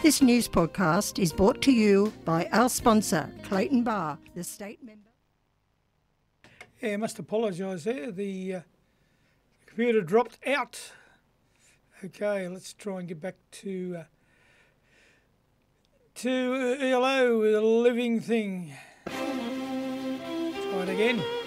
This news podcast is brought to you by our sponsor, Clayton Bar, the state member. Yeah, I must apologise there. The computer dropped out. Okay, let's try and get back to ELO, the living thing. Try it again.